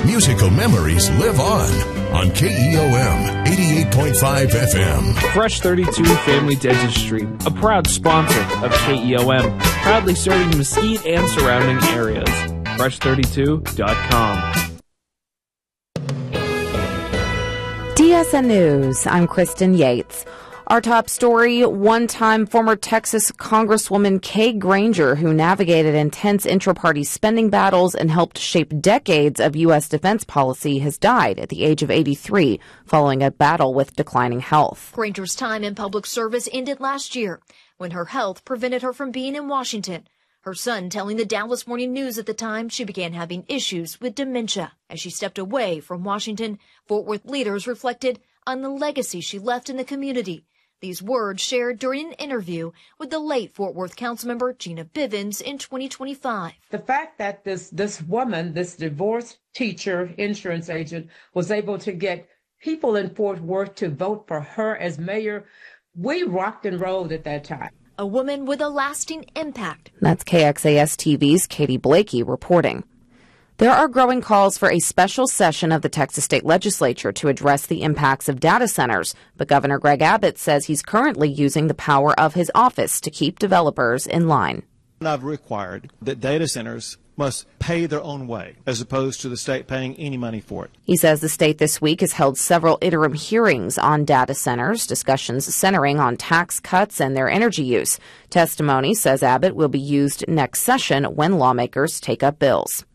Musical memories live on KEOM 88.5 FM. Fresh 32 Family Dentistry, a proud sponsor of KEOM, proudly serving Mesquite and surrounding areas. Fresh32.com. TSN News, I'm Kristen Yates. Our top story, one-time former Texas Congresswoman Kay Granger, who navigated intense intra-party spending battles and helped shape decades of U.S. defense policy, has died at the age of 83 following a battle with declining health. Granger's time in public service ended last year when her health prevented her from being in Washington. Her son telling the Dallas Morning News at the time she began having issues with dementia. As she stepped away from Washington, Fort Worth leaders reflected on the legacy she left in the community. These words shared during an interview with the late Fort Worth councilmember Gina Bivens in 2025. The fact that this woman, this divorced teacher, insurance agent, was able to get people in Fort Worth to vote for her as mayor, we rocked and rolled at that time. A woman with a lasting impact. That's KXAS TV's Katie Blakey reporting. There are growing calls for a special session of the Texas State Legislature to address the impacts of data centers, but Governor Greg Abbott says he's currently using the power of his office to keep developers in line. I've required that data centers must pay their own way, as opposed to the state paying any money for it. He says the state this week has held several interim hearings on data centers, discussions centering on tax cuts and their energy use. Testimony, says Abbott, will be used next session when lawmakers take up bills.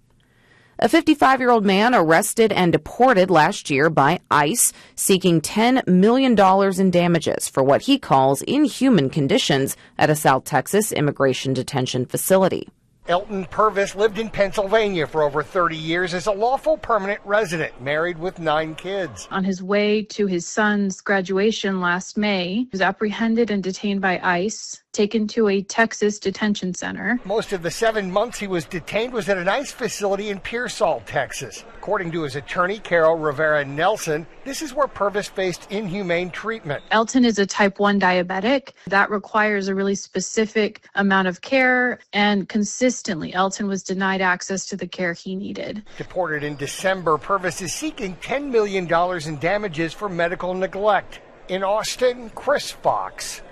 A 55-year-old man arrested and deported last year by ICE, seeking $10 million in damages for what he calls inhuman conditions at a South Texas immigration detention facility. Elton Purvis lived in Pennsylvania for over 30 years as a lawful permanent resident, married with 9 kids. On his way to his son's graduation last May, he was apprehended and detained by ICE, taken to a Texas detention center. Most of the 7 months he was detained was at an ICE facility in Pearsall, Texas. According to his attorney, Carol Rivera Nelson, this is where Purvis faced inhumane treatment. Elton is a type 1 diabetic. That requires a really specific amount of care, and consistently, Elton was denied access to the care he needed. Deported in December, Purvis is seeking $10 million in damages for medical neglect. In Austin, Chris Fox,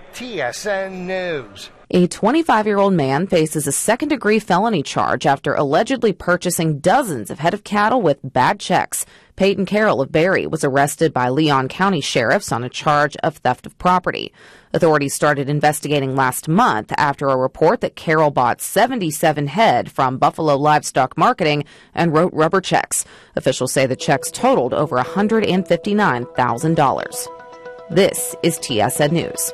TSN News. A 25-year-old man faces a second-degree felony charge after allegedly purchasing dozens of head of cattle with bad checks. Peyton Carroll of Barry was arrested by Leon County sheriffs on a charge of theft of property. Authorities started investigating last month after a report that Carroll bought 77 head from Buffalo Livestock Marketing and wrote rubber checks. Officials say the checks totaled over $159,000. This is TSN News.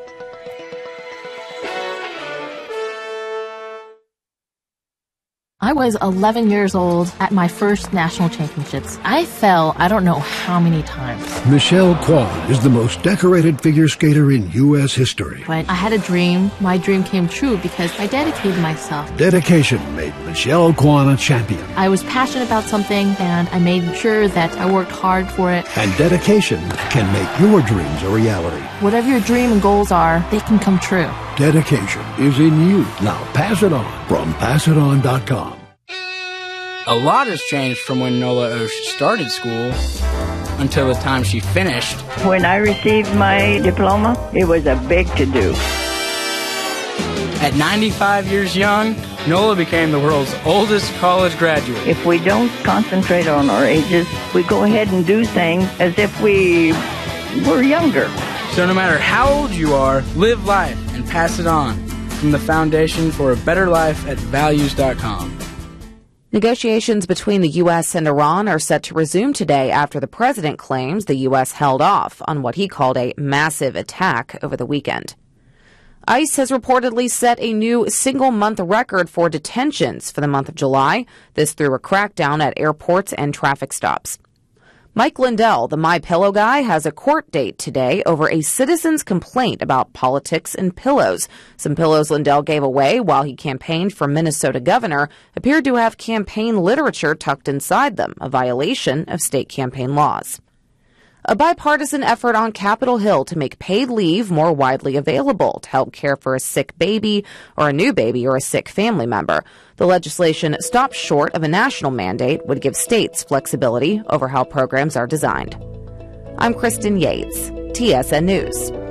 I was 11 years old at my first national championships. I fell I don't know how many times. Michelle Kwan is the most decorated figure skater in U.S. history. But I had a dream. My dream came true because I dedicated myself. Dedication made Michelle Kwan a champion. I was passionate about something, and I made sure that I worked hard for it. And dedication can make your dreams a reality. Whatever your dream and goals are, they can come true. Dedication is in you. Now pass it on from PassItOn.com. A lot has changed from when Nola Osh started school until the time she finished. When I received my diploma, it was a big to-do. At 95 years young, Nola became the world's oldest college graduate. If we don't concentrate on our ages, we go ahead and do things as if we were younger. So no matter how old you are, live life and pass it on. From the Foundation for a Better Life at Values.com. Negotiations between the U.S. and Iran are set to resume today after the president claims the U.S. held off on what he called a massive attack over the weekend. ICE has reportedly set a new single-month record for detentions for the month of July, this through a crackdown at airports and traffic stops. Mike Lindell, the MyPillow guy, has a court date today over a citizen's complaint about politics and pillows. Some pillows Lindell gave away while he campaigned for Minnesota governor appeared to have campaign literature tucked inside them, a violation of state campaign laws. A bipartisan effort on Capitol Hill to make paid leave more widely available to help care for a sick baby or a new baby or a sick family member. The legislation stops short of a national mandate, would give states flexibility over how programs are designed. I'm Kristen Yates, TSN News.